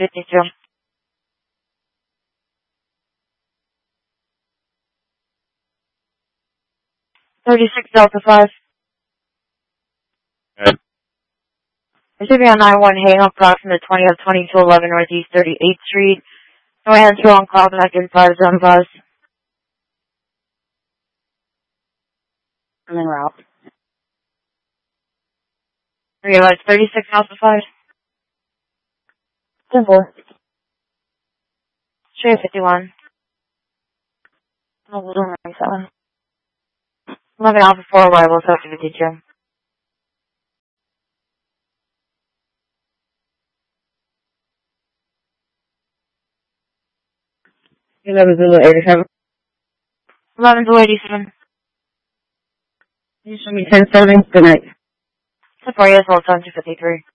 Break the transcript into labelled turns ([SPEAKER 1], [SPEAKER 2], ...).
[SPEAKER 1] 52. 36 Delta 5.
[SPEAKER 2] Okay.
[SPEAKER 1] Receiving on 9-1, hang up approximate 20 of 2211 Northeast 38th Street. No answer on call back in 5 zone bus. I'm en route. Realize 36 Alpha 5. 10-4. Straight 51. Oh, 97. 11 Alpha 4 arrivals after 52.
[SPEAKER 3] 11 Zulu 87.
[SPEAKER 1] 11 Zulu 87.
[SPEAKER 3] You show me 10-7. Good night.
[SPEAKER 1] Safari as well, 253.